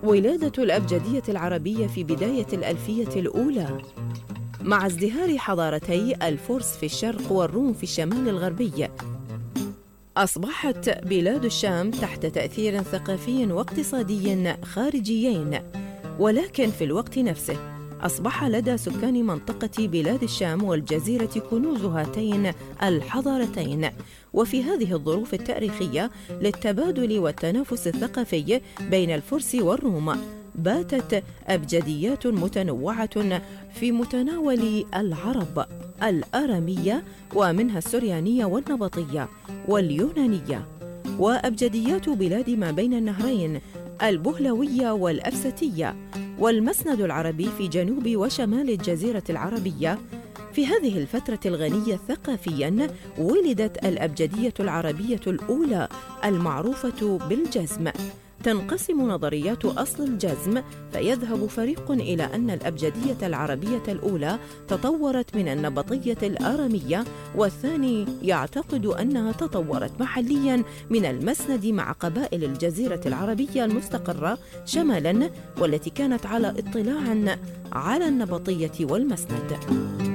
ولادة الأبجدية العربية في بداية الألفية الأولى. مع ازدهار حضارتي الفرس في الشرق والروم في الشمال الغربي، أصبحت بلاد الشام تحت تأثير ثقافي واقتصادي خارجيين، ولكن في الوقت نفسه أصبح لدى سكان منطقة بلاد الشام والجزيرة كنوز هاتين الحضارتين. وفي هذه الظروف التاريخية للتبادل والتنافس الثقافي بين الفرس والروم، باتت أبجديات متنوعة في متناول العرب الآرامية، ومنها السريانية والنبطية واليونانية، وأبجديات بلاد ما بين النهرين البهلوية والأفستية، والمسند العربي في جنوب وشمال الجزيرة العربية. في هذه الفترة الغنية ثقافياً ولدت الأبجدية العربية الأولى المعروفة بالجزم. تنقسم نظريات أصل الجزم، فيذهب فريق إلى أن الأبجدية العربية الأولى تطورت من النبطية الآرامية، والثاني يعتقد أنها تطورت محلياً من المسند مع قبائل الجزيرة العربية المستقرة شمالاً، والتي كانت على اطلاع على النبطية والمسند.